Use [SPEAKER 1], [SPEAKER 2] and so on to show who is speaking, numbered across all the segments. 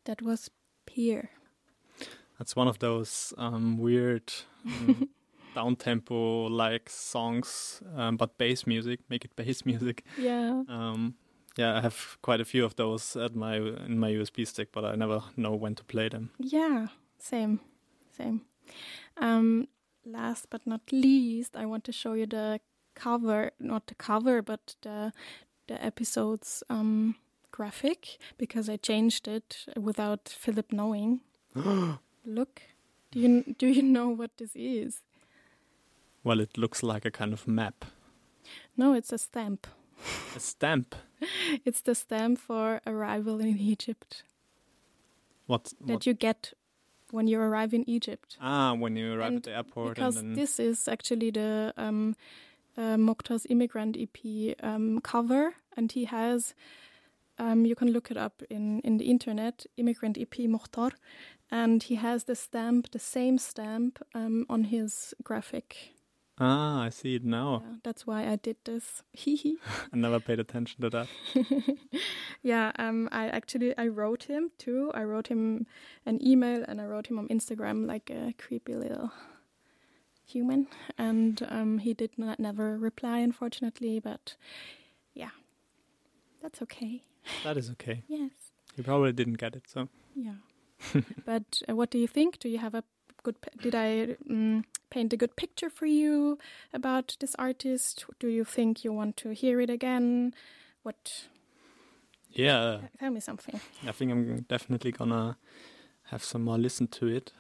[SPEAKER 1] That was Peer.
[SPEAKER 2] That's one of those weird down-tempo like songs, but bass music. Make it bass music.
[SPEAKER 1] Yeah.
[SPEAKER 2] I have quite a few of those in my USB stick, but I never know when to play them.
[SPEAKER 1] Yeah, same. Last but not least, I want to show you the cover, not the cover, but the episode's graphic, because I changed it without Philip knowing. Look, do you know what this is?
[SPEAKER 2] Well, it looks like a kind of map.
[SPEAKER 1] No, it's a stamp.
[SPEAKER 2] A stamp?
[SPEAKER 1] It's the stamp for arrival in Egypt.
[SPEAKER 2] What?
[SPEAKER 1] That you get when you arrive in Egypt.
[SPEAKER 2] When you arrive at the airport.
[SPEAKER 1] Because this is actually the Mokhtar's Immigrant EP cover, and he has, you can look it up in the internet, Immigrant EP Mokhtar, and he has the same stamp on his graphic.
[SPEAKER 2] I see it now.
[SPEAKER 1] Yeah, that's why I did this.
[SPEAKER 2] I never paid attention to that.
[SPEAKER 1] Yeah, I wrote him too. I wrote him an email and I wrote him on Instagram like a creepy little human. And he did never reply, unfortunately. But yeah, that's okay.
[SPEAKER 2] That is okay.
[SPEAKER 1] Yes.
[SPEAKER 2] He probably didn't get it, so.
[SPEAKER 1] Yeah. But what do you think? Do you have did I paint a good picture for you about this artist? Do you think you want to hear it again? What?
[SPEAKER 2] Yeah.
[SPEAKER 1] Tell me something.
[SPEAKER 2] I think I'm definitely gonna have some more listen to it.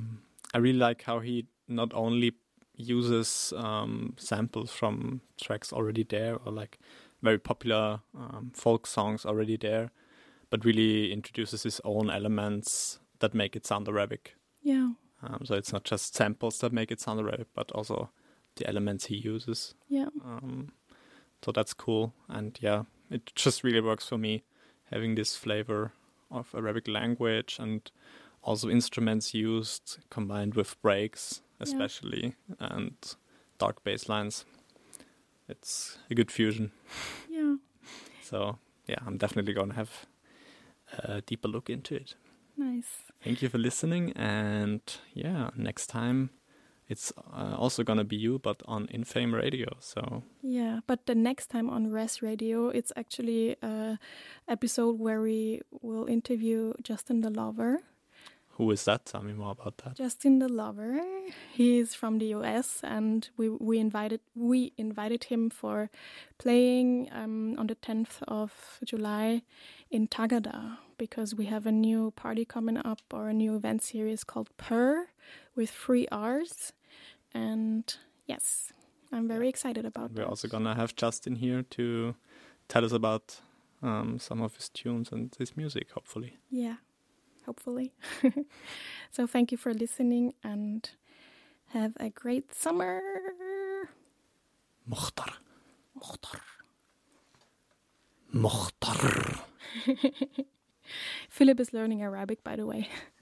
[SPEAKER 2] I really like how he not only uses samples from tracks already there or like very popular folk songs already there, but really introduces his own elements that make it sound Arabic.
[SPEAKER 1] Yeah.
[SPEAKER 2] So it's not just samples that make it sound Arabic, but also the elements he uses.
[SPEAKER 1] Yeah.
[SPEAKER 2] So that's cool. And yeah, it just really works for me, having this flavor of Arabic language and also instruments used combined with breaks, especially, and dark bass lines. It's a good fusion.
[SPEAKER 1] Yeah.
[SPEAKER 2] So yeah, I'm definitely going to have a deeper look into it.
[SPEAKER 1] Nice.
[SPEAKER 2] Thank you for listening, and yeah, next time it's also gonna be you, but on Infame Radio. So
[SPEAKER 1] yeah, but the next time on Res Radio, it's actually a episode where we will interview Justin the Lover.
[SPEAKER 2] Who is that? Tell me more about that.
[SPEAKER 1] Justin the Lover. He's from the US, and we invited him for playing on the 10th of July in Tagada, because we have a new party coming up, or a new event series called Purr with 3 R's. And yes, I'm very excited about that.
[SPEAKER 2] We're also gonna have Justin here to tell us about some of his tunes and his music, hopefully.
[SPEAKER 1] Yeah, hopefully. So thank you for listening and have a great summer.
[SPEAKER 2] Mokhtar. Mokhtar.
[SPEAKER 1] Philip is learning Arabic, by the way.